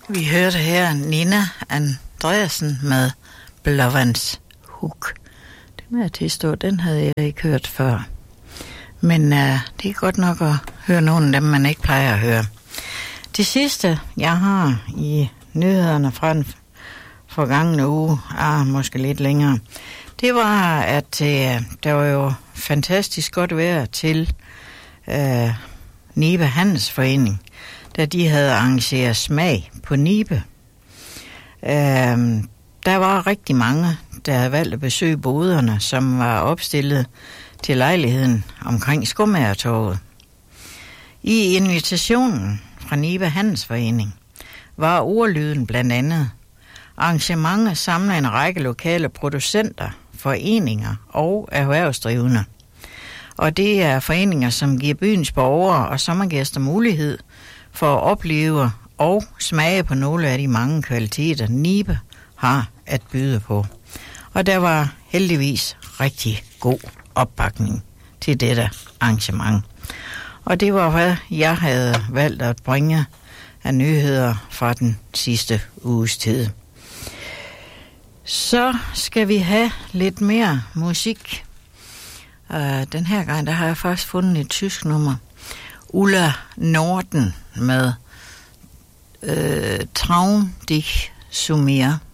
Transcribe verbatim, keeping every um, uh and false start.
Vi hørte her Nina Andreasen med Blåvands Huk. Det må jeg tilstå, den havde jeg ikke hørt før. Men uh, det er godt nok at høre nogle af dem, man ikke plejer at høre. Det sidste, jeg har i nyhederne fra den forgangne uge, ah, måske lidt længere, det var, at uh, der var jo fantastisk godt vejr til uh, Nibe Handelsforening, da de havde arrangeret smag på Nibe. Uh, der var rigtig mange, der havde valgt at besøge boderne, som var opstillet til lejligheden omkring Skomagertorvet. I invitationen fra Nibe Handelsforening var ordlyden blandt andet: arrangementet samler en række lokale producenter, foreninger og erhvervsdrivende. Og det er foreninger, som giver byens borgere og sommergæster mulighed for at opleve og smage på nogle af de mange kvaliteter, Nibe har at byde på. Og der var heldigvis rigtig god opbakning til dette arrangement. Og det var, hvad jeg havde valgt at bringe af nyheder fra den sidste uges tid. Så skal vi have lidt mere musik. Uh, den her gang, der har jeg faktisk fundet et tysk nummer. Ulla Norden med uh, Traum dich zu mir.